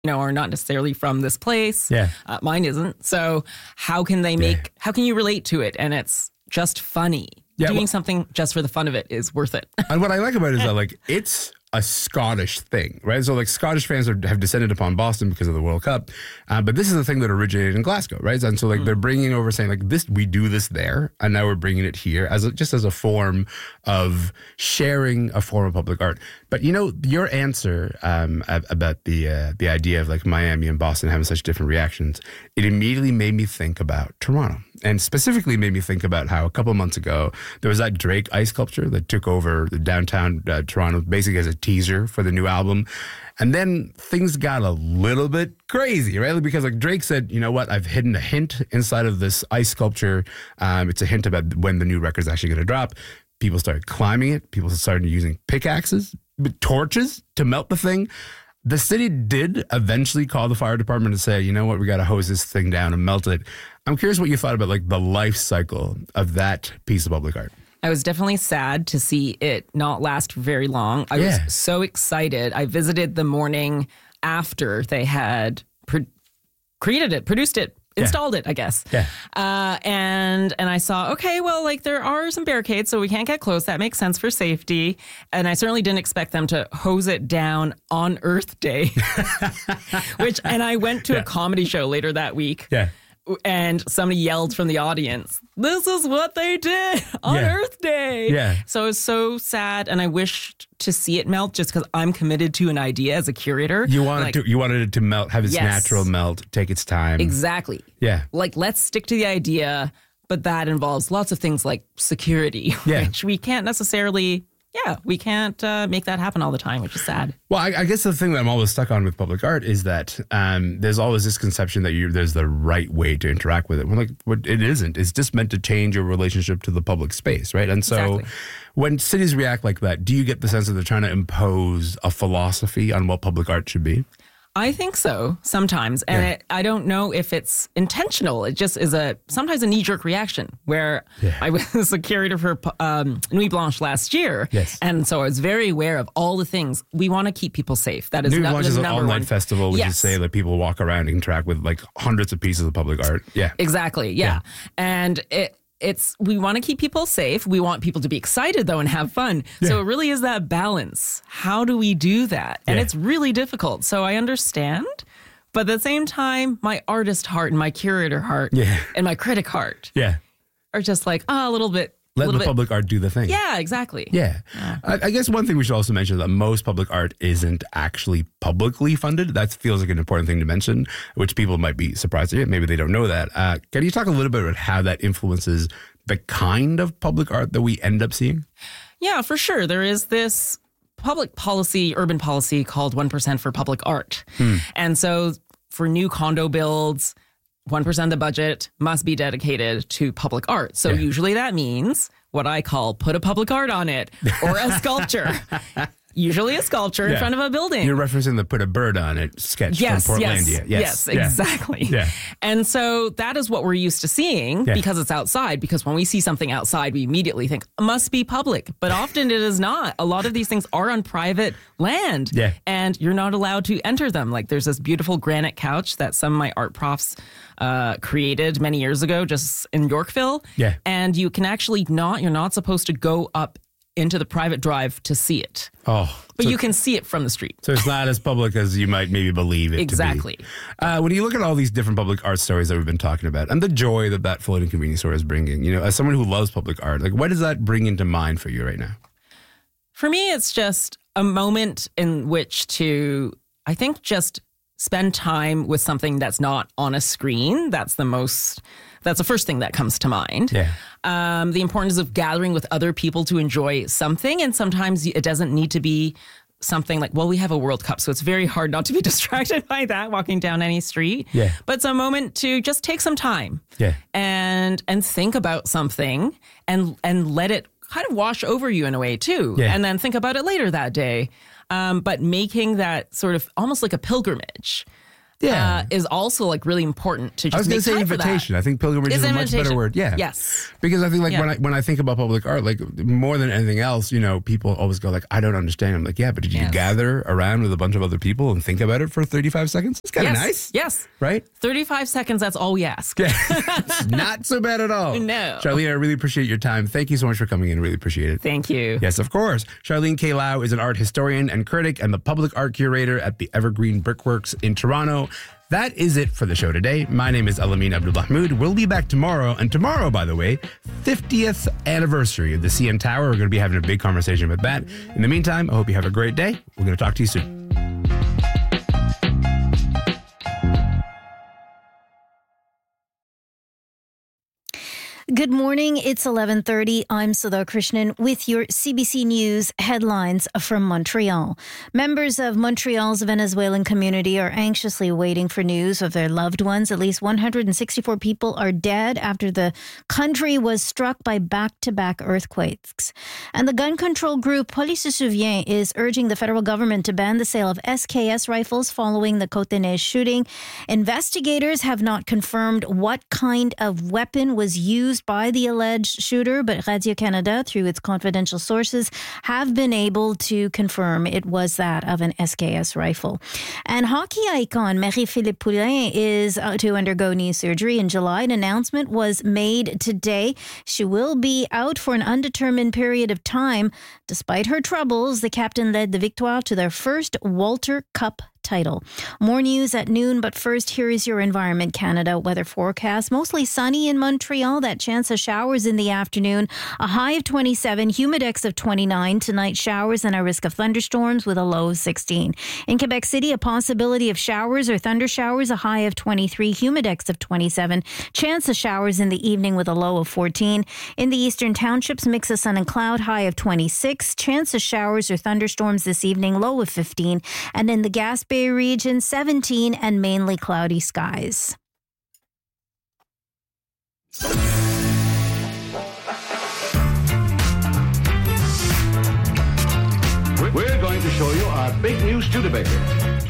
are not necessarily from this place. Yeah. Mine isn't. So how can you relate to it? And it's just funny. Yeah, Doing something just for the fun of it is worth it. And what I like about it is that, it's a Scottish thing, right? So, Scottish fans have descended upon Boston because of the World Cup. But this is a thing that originated in Glasgow, right? And so, they're bringing over saying, this, we do this there, and now we're bringing it here just as a form of sharing a form of public art. But, your answer about the idea of, Miami and Boston having such different reactions, it immediately made me think about Toronto. And specifically made me think about how a couple of months ago, there was that Drake ice sculpture that took over the downtown Toronto, basically as a teaser for the new album. And then things got a little bit crazy, right? Because Drake said, you know what, I've hidden a hint inside of this ice sculpture. It's a hint about when the new record's actually going to drop. People started climbing it. People started using pickaxes, torches to melt the thing. The city did eventually call the fire department and say, you know what, we got to hose this thing down and melt it. I'm curious what you thought about the life cycle of that piece of public art. I was definitely sad to see it not last very long. I was so excited. I visited the morning after they had produced it, installed it, I guess. Yeah. And I saw, okay, well, there are some barricades, so we can't get close. That makes sense for safety. And I certainly didn't expect them to hose it down on Earth Day. And I went to a comedy show later that week. Yeah. And somebody yelled from the audience, this is what they did on Earth Day. Yeah. So it was so sad. And I wished to see it melt just because I'm committed to an idea as a curator. You wanted it to melt, have its natural melt, take its time. Exactly. Yeah. Let's stick to the idea, but that involves lots of things like security, which we can't necessarily... we can't make that happen all the time, which is sad. Well, I guess the thing that I'm always stuck on with public art is that there's always this conception that there's the right way to interact with it. Well, it isn't. It's just meant to change your relationship to the public space, right? And so when cities react like that, do you get the sense that they're trying to impose a philosophy on what public art should be? I think so sometimes. And I don't know if it's intentional. It just is sometimes a knee-jerk reaction where I was a curator for Nuit Blanche last year. Yes. And so I was very aware of all the things. We want to keep people safe. That is Nuit Blanche is an number online one. festival, which is say that people walk around and interact with hundreds of pieces of public art. Yeah. Exactly. Yeah. And we want to keep people safe. We want people to be excited, though, and have fun. Yeah. So it really is that balance. How do we do that? And it's really difficult. So I understand. But at the same time, my artist heart and my curator heart and my critic heart are just a little bit. Let the public art do the thing. Yeah, exactly. Yeah. I guess one thing we should also mention is that most public art isn't actually publicly funded. That feels like an important thing to mention, which people might be surprised to hear. Maybe they don't know that. Can you talk a little bit about how that influences the kind of public art that we end up seeing? Yeah, for sure. There is this public policy, urban policy called 1% for public art. And so for new condo builds, 1% of the budget must be dedicated to public art. So usually that means what I call put a public art on it or a sculpture. Usually a sculpture in front of a building. You're referencing the put a bird on it sketch from Portlandia. Yes, exactly. Yeah. And so that is what we're used to seeing because it's outside. Because when we see something outside, we immediately think, must be public. But often it is not. A lot of these things are on private land. Yeah. And you're not allowed to enter them. There's this beautiful granite couch that some of my art profs created many years ago just in Yorkville. Yeah. And you can actually you're not supposed to go up into the private drive to see it. But you can see it from the street. So it's not as public as you might maybe believe it exactly. to be. When you look at all these different public art stories that we've been talking about and the joy that floating convenience store is bringing, as someone who loves public art, what does that bring into mind for you right now? For me, it's just a moment in which to, I think, just spend time with something that's not on a screen. That's the first thing that comes to mind. Yeah. The importance of gathering with other people to enjoy something. And sometimes it doesn't need to be something we have a World Cup, so it's very hard not to be distracted by that walking down any street. Yeah. But it's a moment to just take some time and think about something and let it kind of wash over you in a way too. Yeah. And then think about it later that day. But making that sort of almost like a pilgrimage. Yeah. is also like really important to just I was going make to say time for that. invitation. I think pilgrimage is a much better word. Yeah. Yes. Because I think like when I think about public art, like more than anything else, people always go like, I don't understand. I'm like, yeah, but did you gather around with a bunch of other people and think about it for 35 seconds? It's kind of nice. Yes. Right? 35 seconds, that's all we ask. Yeah. It's not so bad at all. No. Charlene, I really appreciate your time. Thank you so much for coming in. I really appreciate it. Thank you. Yes, of course. Charlene K. Lau is an art historian and critic and the public art curator at the Evergreen Brickworks in Toronto. That is it for the show today. My name is Alameen Abdulmahmood. We'll be back tomorrow. And tomorrow, by the way, 50th anniversary of the CN Tower. We're going to be having a big conversation about that. In the meantime, I hope you have a great day. We're going to talk to you soon. Good morning. It's 11:30. I'm Sudha Krishnan with your CBC News headlines from Montreal. Members of Montreal's Venezuelan community are anxiously waiting for news of their loved ones. At least 164 people are dead after the country was struck by back-to-back earthquakes. And the gun control group Police se souvient is urging the federal government to ban the sale of SKS rifles following the Côte-des-Neiges shooting. Investigators have not confirmed what kind of weapon was used by the alleged shooter, but Radio-Canada, through its confidential sources, have been able to confirm it was that of an SKS rifle. And hockey icon Marie-Philippe Poulin is to undergo knee surgery in July. An announcement was made today. She will be out for an undetermined period of time. Despite her troubles, the captain led the Victoire to their first Walter Cup title. More news at noon, but first, here is your Environment Canada weather forecast. Mostly sunny in Montreal, that chance of showers in the afternoon. A high of 27, humidex of 29. Tonight, showers and a risk of thunderstorms with a low of 16. In Quebec City, a possibility of showers or thunder showers, a high of 23, humidex of 27. Chance of showers in the evening with a low of 14. In the eastern townships, mix of sun and cloud, high of 26. Chance of showers or thunderstorms this evening, low of 15. And in the Gaspé Bay region, 17 and mainly cloudy skies. We're going to show you our big new Studebaker.